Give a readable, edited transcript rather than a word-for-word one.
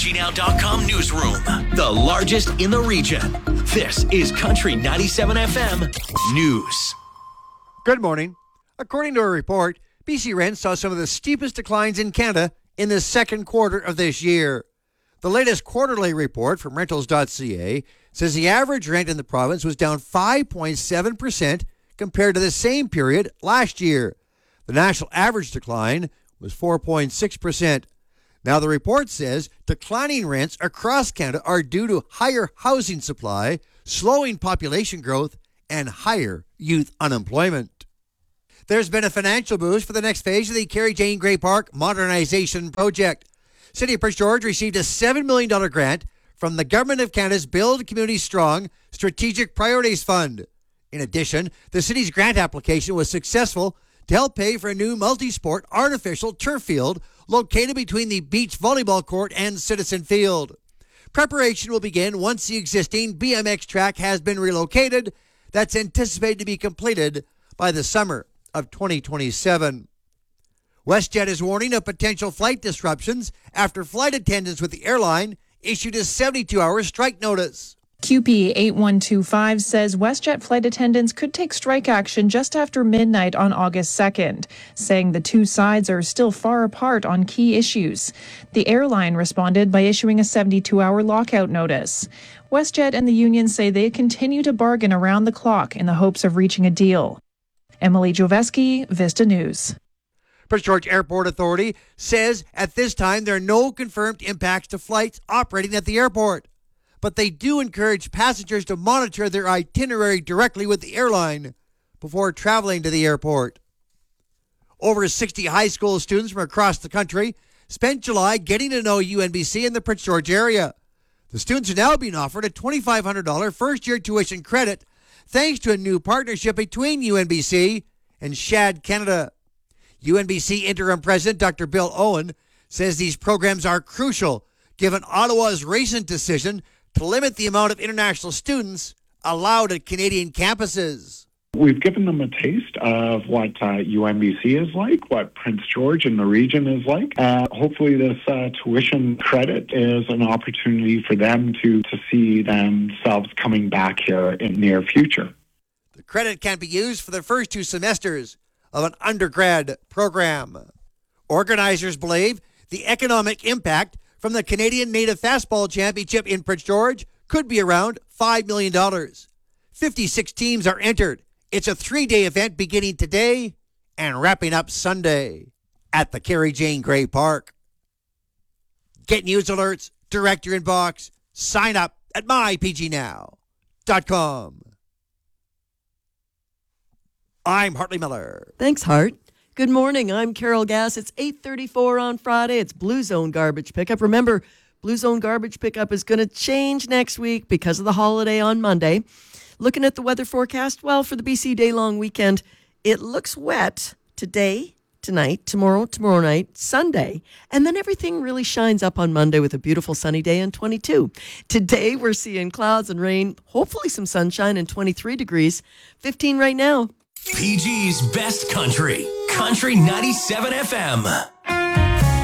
PGNow.com newsroom, the largest in the region. This is Country 97 FM News. Good morning. According to a report, BC rents saw some of the steepest declines in Canada in the second quarter of this year. The latest quarterly report from rentals.ca says the average rent in the province was down 5.7% compared to the same period last year. The national average decline was 4.6%. Now, the report says declining rents across Canada are due to higher housing supply, slowing population growth, and higher youth unemployment. There's been a financial boost for the next phase of the Carrie Jane Gray Park modernization project. City of Prince George received a $7 million grant from the Government of Canada's Build Community Strong Strategic Priorities Fund. In addition, the city's grant application was successful to help pay for a new multi-sport artificial turf field located between the beach volleyball court and Citizen Field. Preparation will begin once the existing BMX track has been relocated. That's anticipated to be completed by the summer of 2027. WestJet is warning of potential flight disruptions after flight attendants with the airline issued a 72-hour strike notice. QP 8125 says WestJet flight attendants could take strike action just after midnight on August 2nd, saying the two sides are still far apart on key issues. The airline responded by issuing a 72-hour lockout notice. WestJet and the union say they continue to bargain around the clock in the hopes of reaching a deal. Emily Joveski, Vista News. Prince George Airport Authority says at this time there are no confirmed impacts to flights operating at the airport, but they do encourage passengers to monitor their itinerary directly with the airline before traveling to the airport. Over 60 high school students from across the country spent July getting to know UNBC in the Prince George area. The students are now being offered a $2,500 first-year tuition credit thanks to a new partnership between UNBC and SHAD Canada. UNBC Interim President Dr. Bill Owen says these programs are crucial given Ottawa's recent decision to limit the amount of international students allowed at Canadian campuses. We've given them a taste of what UNBC is like, what Prince George and the region is like. Hopefully this tuition credit is an opportunity for them to see themselves coming back here in the near future. The credit can be used for the first 2 semesters of an undergrad program. Organizers believe the economic impact from the Canadian Native Fastball Championship in Prince George could be around $5 million. 56 teams are entered. It's a 3-day event beginning today and wrapping up Sunday at the Carrie Jane Gray Park. Get news alerts, direct your inbox, sign up at mypgnow.com. I'm Hartley Miller. Thanks, Hart. Good morning. I'm Carol Gass. It's 8:34 on Friday. It's Blue Zone Garbage Pickup. Remember, Blue Zone Garbage Pickup is going to change next week because of the holiday on Monday. Looking at the weather forecast, well, for the BC day-long weekend, it looks wet today, tonight, tomorrow night, Sunday, and then everything really shines up on Monday with a beautiful sunny day and 22. Today, we're seeing clouds and rain, hopefully some sunshine and 23 degrees, 15 right now. PG's Best Country, Country 97 FM.